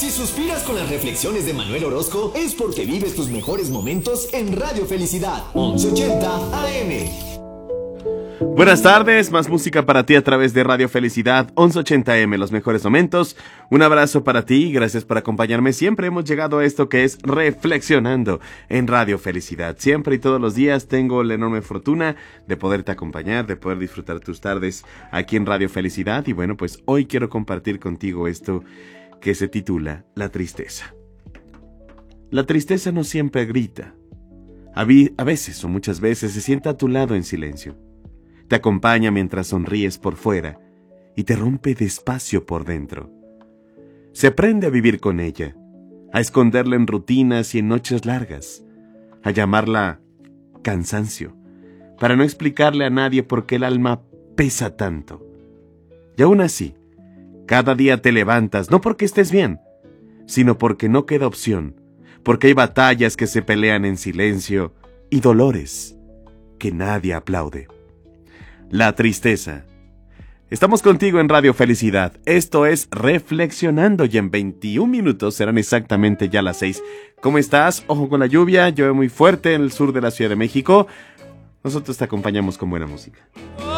Si suspiras con las reflexiones de Manuel Orozco, es porque vives tus mejores momentos en Radio Felicidad, 1180 AM. Buenas tardes, más música para ti a través de Radio Felicidad, 1180 AM, los mejores momentos. Un abrazo para ti y gracias por acompañarme. Siempre hemos llegado a esto que es Reflexionando en Radio Felicidad. Siempre y todos los días tengo la enorme fortuna de poderte acompañar, de poder disfrutar tus tardes aquí en Radio Felicidad. Y bueno, pues hoy quiero compartir contigo esto que se titula La tristeza. La tristeza no siempre grita. A veces o muchas veces se sienta a tu lado en silencio. Te acompaña mientras sonríes por fuera y te rompe despacio por dentro. Se aprende a vivir con ella, a esconderla en rutinas y en noches largas, a llamarla cansancio, para no explicarle a nadie por qué el alma pesa tanto. Y aún así, cada día te levantas, no porque estés bien, sino porque no queda opción, porque hay batallas que se pelean en silencio y dolores que nadie aplaude. La tristeza. Estamos contigo en Radio Felicidad. Esto es Reflexionando y en 21 minutos serán exactamente ya las 6. ¿Cómo estás? Ojo con la lluvia, llueve muy fuerte en el sur de la Ciudad de México. Nosotros te acompañamos con buena música.